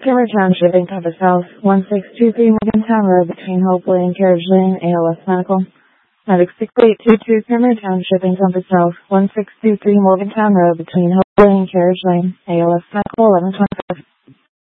Cranmer Township, Encompass South, 1623 Morgantown Road between Hopeway and Carriage Lane, ALS Medical. Medic 6822 Cranmer Township, Encompass South, 1623 Morgantown Road between Hopeway and Carriage Lane, ALS Medical, 1125.